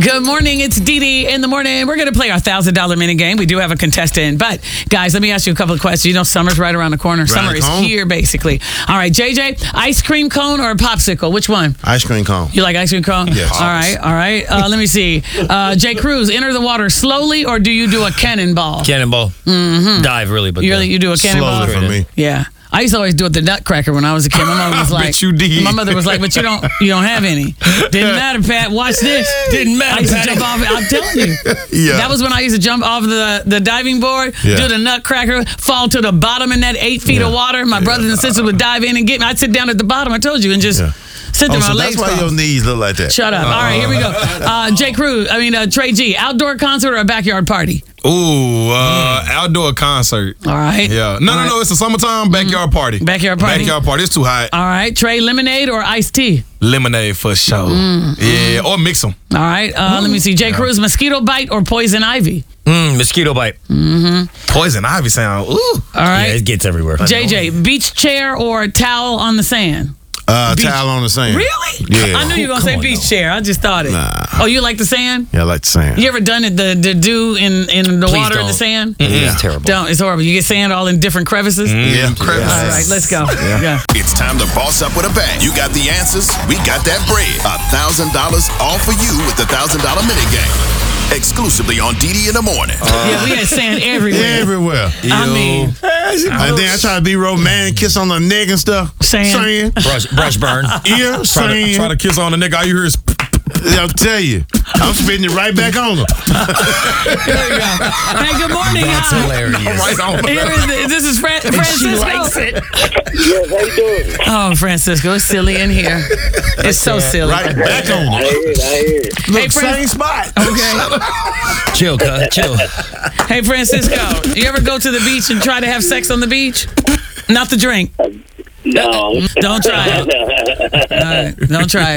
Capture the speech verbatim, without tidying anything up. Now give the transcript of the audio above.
Good morning. It's Dee Dee in the morning. We're going to play our one thousand dollars mini game. We do have a contestant. But, guys, let me ask you a couple of questions. You know, summer's right around the corner. Right Summer is home. here, basically. All right, J J, ice cream cone or a popsicle? Which one? Ice cream cone. You like ice cream cone? Yes. All right, all right. Uh, let me see. Uh, Jay Cruz, enter the water slowly or do you do a cannonball? Cannonball. Mm-hmm. Dive, really. But You, yeah. really, you do a cannonball? Slowly for me. Yeah. I used to always do it the nutcracker when I was a kid. My mother was I like, bet you did. My mother was like, but you don't, you don't have any. Didn't matter, Pat. Watch this. Didn't matter, I used to Patty. jump off. I'm telling you. Yeah. That was when I used to jump off the, the diving board, Yeah. do the nutcracker, fall to the bottom in that eight feet Yeah. of water. My brothers and sisters would dive in and get me. I'd sit down at the bottom. I told you, and just Yeah. sit there. Oh, my so legs that's why crossed. your knees look like that. Shut up. All right, here we go. Uh, Jay Cruz. I mean, uh, Trey G. Outdoor concert or a backyard party? Ooh, uh, outdoor concert. All right. Yeah. No, All no, right. no. It's a summertime backyard party. Backyard party. Backyard party. It's too hot. All right. Trey, lemonade or iced tea? Lemonade for sure. Mm. Yeah, or mix them. All right. Uh, let me see. Jay Cruz, mosquito bite or poison ivy? Mm, mosquito bite. Poison ivy sound. Ooh. All Yeah, right. it gets everywhere. J J, beach chair or towel on the sand? Uh, Beach- towel on the sand. Really? Yeah. I knew you were going to say Come on, beach though. chair. I just thought it. Nah. Oh, you like the sand? Yeah, I like the sand. You ever done it, the, the dew in, in the Please water in the don't. sand? It's terrible. Don't. It's horrible. You get sand all in different crevices. Yeah. Crevices. All right, let's go. Yeah. It's time to boss up with a bang. You got the answers, we got that bread. one thousand dollars all for you with the one thousand dollars mini game. Exclusively on Dee Dee in the morning. Yeah, we had sand everywhere. Everywhere. I mean, And then I try to be romantic, kiss on the neck and stuff. Sand. Sand. Brush, brush burn. Yeah, Try to, sand. try to kiss on the nigga. All you hear is. I'll tell you. I'm spitting it right back on them. there you go. Hey, good morning, That's y'all. hilarious. Right on. Here is, this is Fran- Francisco. Yes, how you doing? Oh, Francisco, it's silly in here. It's so silly. Right back on I them. hear it, I hear it. Look, Hey, Fran- same spot. Okay. Chill, cuz. Chill. Hey, Francisco, you ever go to the beach and try to have sex on the beach? Not the drink. No. Don't try it. All right, don't try it.